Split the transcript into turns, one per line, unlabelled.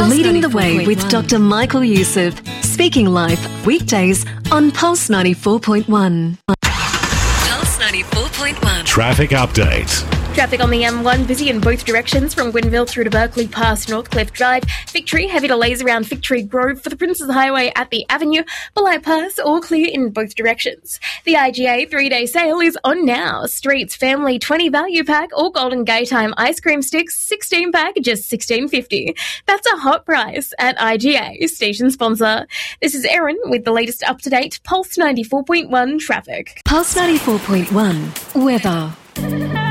Leading the Way with Dr. Michael Youssef. Speaking Life, weekdays on Pulse 94.1. Pulse 94.1.
Traffic update.
Traffic on the M1 busy in both directions from Gwynville through to Berkeley past Northcliffe Drive. Victory, heavy delays around Victory Grove for the Princes Highway at the Avenue. Belay Pass, all clear in both directions. The IGA 3-day sale is on now. Streets Family 20 value pack or Golden Gaytime ice cream sticks 16 pack just $16.50. That's a hot price at IGA, station sponsor. This is Erin with the latest up-to-date Pulse 94.1 traffic.
Pulse 94.1 weather.